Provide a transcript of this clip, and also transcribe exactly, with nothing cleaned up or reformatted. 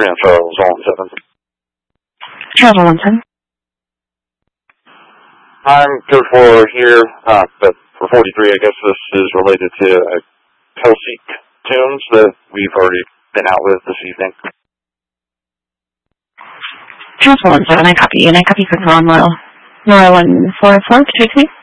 Grand Charles on seven. Charles one seven. I'm code four here, uh, but for forty-three, I guess this is related to uh, Hellseek tunes that we've already been out with this evening. Charles one seven, I copy, and I copy for Ron Loyal. Loyal one four four, two three.